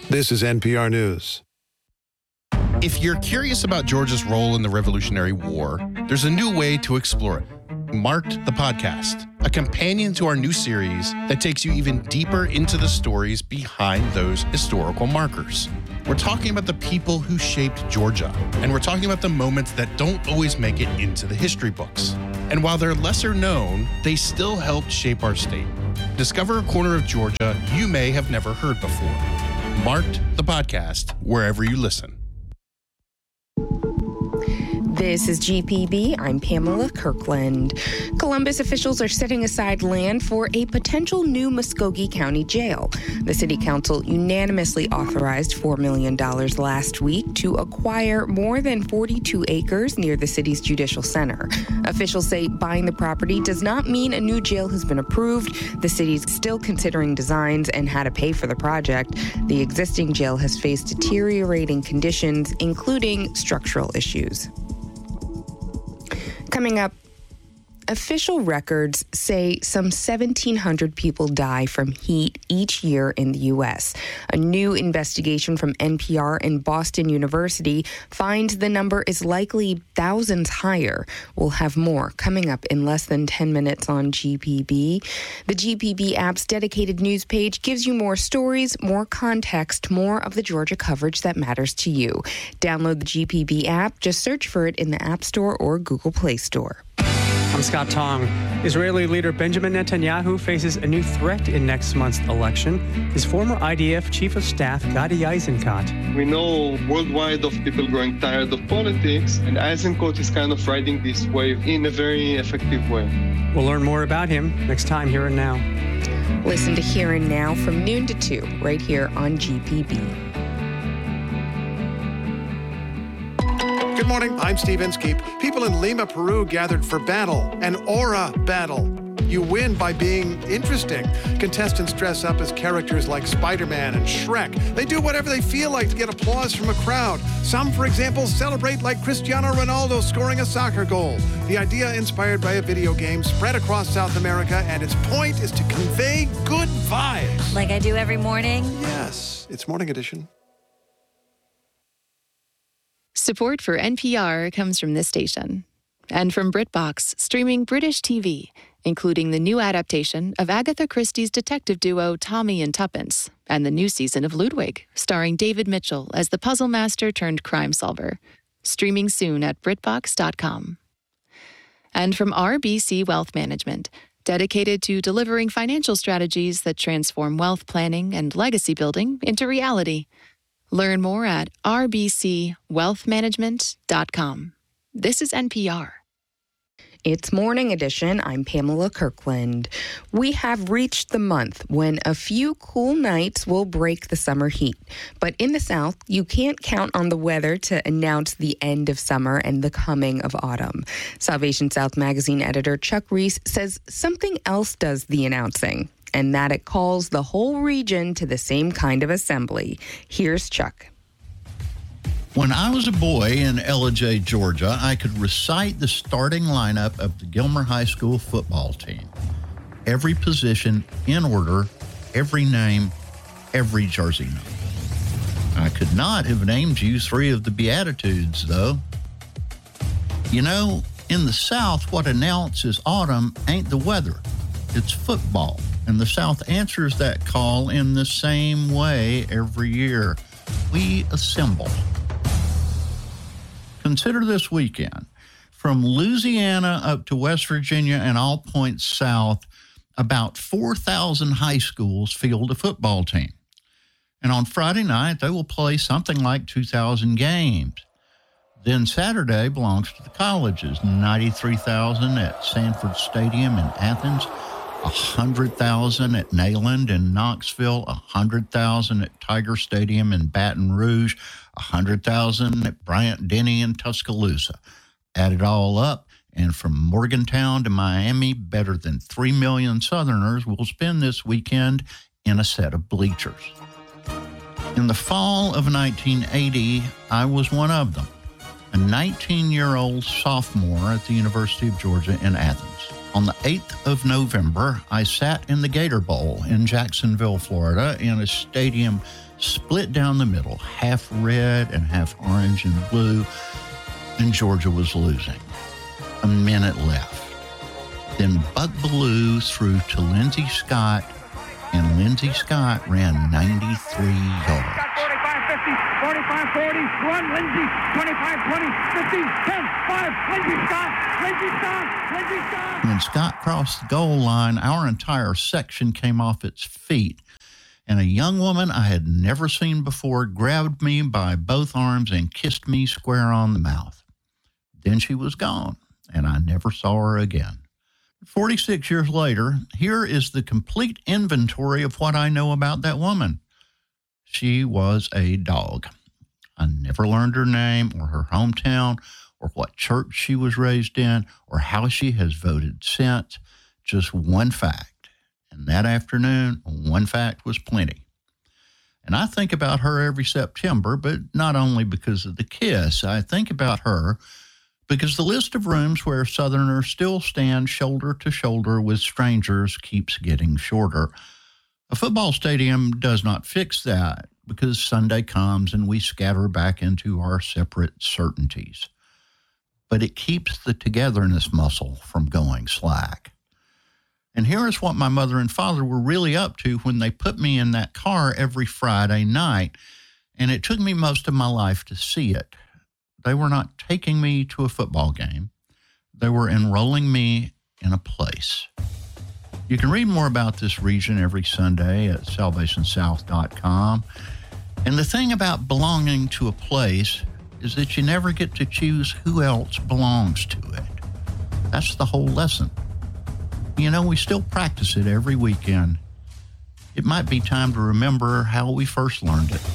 This is NPR News. If you're curious about Georgia's role in the Revolutionary War, there's a new way to explore it. Marked the Podcast, a companion to our new series that takes you even deeper into the stories behind those historical markers. We're talking about the people who shaped Georgia, and we're talking about the moments that don't always make it into the history books. And while they're lesser known, they still helped shape our state. Discover a corner of Georgia you may have never heard before. Marked the Podcast, wherever you listen. This is GPB. I'm Pamela Kirkland. Columbus officials are setting aside land for a potential new Muskogee County jail. The city council unanimously authorized $4 million last week to acquire more than 42 acres near the city's judicial center. Officials say buying the property does not mean a new jail has been approved. The city's still considering designs and how to pay for the project. The existing jail has faced deteriorating conditions, including structural issues. Coming up, official records say some 1,700 people die from heat each year in the U.S. A new investigation from NPR and Boston University finds the number is likely thousands higher. We'll have more coming up in less than 10 minutes on GPB. The GPB app's dedicated news page gives you more stories, more context, more of the Georgia coverage that matters to you. Download the GPB app. Just search for it in the App Store or Google Play Store. I'm Scott Tong. Israeli leader Benjamin Netanyahu faces a new threat in next month's election. His former IDF chief of staff, Gadi Eisenkot. We know worldwide of people growing tired of politics, and Eisenkot is kind of riding this wave in a very effective way. We'll learn more about him next time, Here and Now. Listen to Here and Now from noon to 2, right here on GPB. Good morning, I'm Steve Inskeep. People in Lima, Peru gathered for battle, an aura battle. You win by being interesting. Contestants dress up as characters like Spider-Man and Shrek. They do whatever they feel like to get applause from a crowd. Some, for example, celebrate like Cristiano Ronaldo scoring a soccer goal. The idea inspired by a video game spread across South America, and its point is to convey good vibes. Like I do every morning? Yes, it's Morning Edition. Support for NPR comes from this station and from BritBox, streaming British TV, including the new adaptation of Agatha Christie's detective duo Tommy and Tuppence and the new season of Ludwig, starring David Mitchell as the puzzle master turned crime solver. Streaming soon at BritBox.com. And from RBC Wealth Management, dedicated to delivering financial strategies that transform wealth planning and legacy building into reality. Learn more at rbcwealthmanagement.com. This is NPR. It's Morning Edition. I'm Pamela Kirkland. We have reached the month when a few cool nights will break the summer heat. But in the South, you can't count on the weather to announce the end of summer and the coming of autumn. Salvation South magazine editor Chuck Reese says something else does the announcing, and that it calls the whole region to the same kind of assembly. Here's Chuck. When I was a boy in Ellijay, Georgia, I could recite the starting lineup of the Gilmer High School football team. Every position in order, every name, every jersey number. I could not have named you 3 of the Beatitudes, though. You know, in the South, what announces autumn ain't the weather. It's football. And the South answers that call in the same way every year. We assemble. Consider this weekend. From Louisiana up to West Virginia and all points south, about 4,000 high schools field a football team. And on Friday night, they will play something like 2,000 games. Then Saturday belongs to the colleges, 93,000 at Sanford Stadium in Athens, 100,000 at Neyland in Knoxville, 100,000 at Tiger Stadium in Baton Rouge, 100,000 at Bryant-Denny in Tuscaloosa. Add it all up, and from Morgantown to Miami, better than 3 million Southerners will spend this weekend in a set of bleachers. In the fall of 1980, I was one of them, a 19-year-old sophomore at the University of Georgia in Athens. On the 8th of November, I sat in the Gator Bowl in Jacksonville, Florida, in a stadium split down the middle, half red and half orange and blue, and Georgia was losing. A minute left. Then Buck Bellew threw to Lindsey Scott, and Lindsey Scott ran 93 yards. 45, 40, run, Lindsey, 25, 20, 15, 10, 5, Lindsey Scott. When Scott crossed the goal line, our entire section came off its feet, and a young woman I had never seen before grabbed me by both arms and kissed me square on the mouth. Then she was gone, and I never saw her again. 46 years later, here is the complete inventory of what I know about that woman. She was a dog. I never learned her name or her hometown or what church she was raised in or how she has voted since. Just one fact. And that afternoon, one fact was plenty. And I think about her every September, but not only because of the kiss. I think about her because the list of rooms where Southerners still stand shoulder to shoulder with strangers keeps getting shorter. A football stadium does not fix that because Sunday comes and we scatter back into our separate certainties. But it keeps the togetherness muscle from going slack. And here is what my mother and father were really up to when they put me in that car every Friday night, and it took me most of my life to see it. They were not taking me to a football game. They were enrolling me in a place. You can read more about this region every Sunday at salvationsouth.com. And the thing about belonging to a place is that you never get to choose who else belongs to it. That's the whole lesson. You know, we still practice it every weekend. It might be time to remember how we first learned it.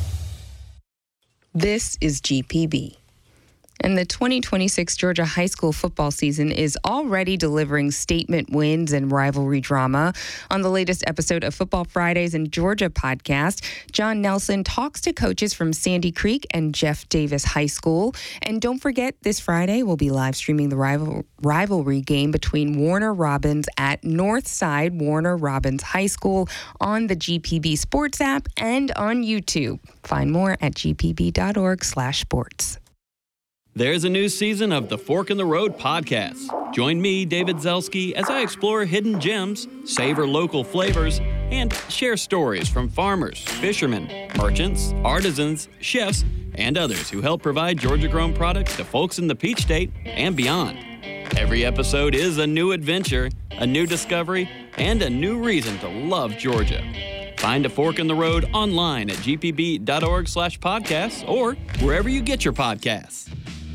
This is GPB. And the 2026 Georgia high school football season is already delivering statement wins and rivalry drama. On the latest episode of Football Fridays in Georgia podcast, John Nelson talks to coaches from Sandy Creek and Jeff Davis High School. And don't forget, this Friday we'll be live streaming the rivalry game between Warner Robins at Northside Warner Robins High School on the GPB Sports app and on YouTube. Find more at gpb.org/sports. There's a new season of the Fork in the Road podcast. Join me, David Zelski, as I explore hidden gems, savor local flavors, and share stories from farmers, fishermen, merchants, artisans, chefs, and others who help provide Georgia-grown products to folks in the Peach State and beyond. Every episode is a new adventure, a new discovery, and a new reason to love Georgia. Find a Fork in the Road online at gpb.org/podcasts or wherever you get your podcasts.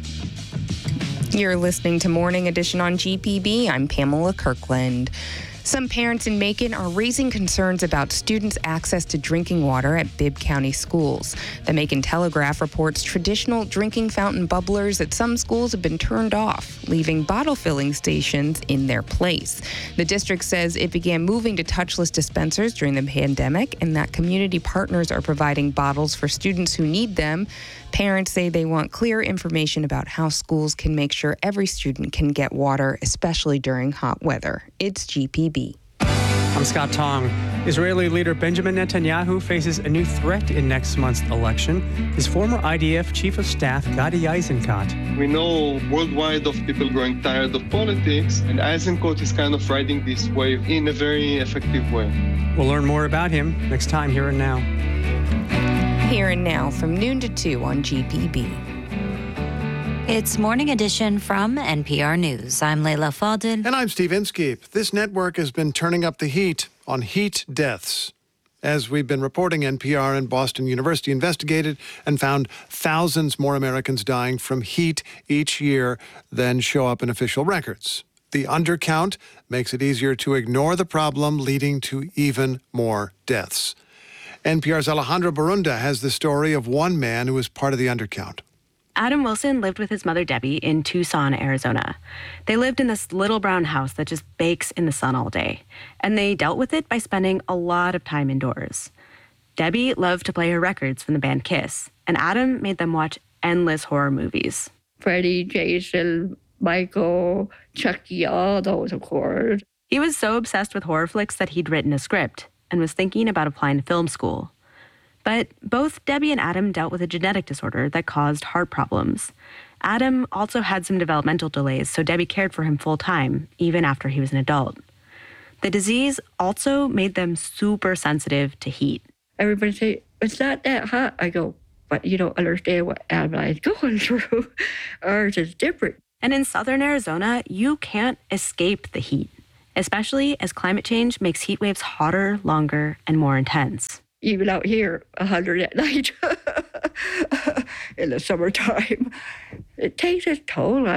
You're listening to Morning Edition on GPB. I'm Pamela Kirkland. Some parents in Macon are raising concerns about students' access to drinking water at Bibb County schools. The Macon Telegraph reports traditional drinking fountain bubblers at some schools have been turned off, leaving bottle filling stations in their place. The district says it began moving to touchless dispensers during the pandemic and that community partners are providing bottles for students who need them. Parents say they want clear information about how schools can make sure every student can get water, especially during hot weather. It's GPB. I'm Scott Tong. Israeli leader Benjamin Netanyahu faces a new threat in next month's election. His former IDF chief of staff, Gadi Eisenkot. We know worldwide of people growing tired of politics, and Eisenkot is kind of riding this wave in a very effective way. We'll learn more about him next time Here and Now. Here and Now from noon to 2 on GPB. It's Morning Edition from NPR News. I'm Layla Fadel. And I'm Steve Inskeep. This network has been turning up the heat on heat deaths. As we've been reporting, NPR and Boston University investigated and found thousands more Americans dying from heat each year than show up in official records. The undercount makes it easier to ignore the problem, leading to even more deaths. NPR's Alejandra Barunda has the story of one man who was part of the undercount. Adam Wilson lived with his mother, Debbie, in Tucson, Arizona. They lived in this little brown house that just bakes in the sun all day, and they dealt with it by spending a lot of time indoors. Debbie loved to play her records from the band Kiss, and Adam made them watch endless horror movies. Freddy, Jason, Michael, Chucky, all those, of course. He was so obsessed with horror flicks that he'd written a script and was thinking about applying to film school. But both Debbie and Adam dealt with a genetic disorder that caused heart problems. Adam also had some developmental delays, so Debbie cared for him full-time, even after he was an adult. The disease also made them super sensitive to heat. Everybody say, it's not that hot. I go, but you don't understand what Adam and I is going through. Ours is different. And in southern Arizona, you can't escape the heat, especially as climate change makes heat waves hotter, longer, and more intense. Even out here, 100 at night in the summertime, it takes its toll on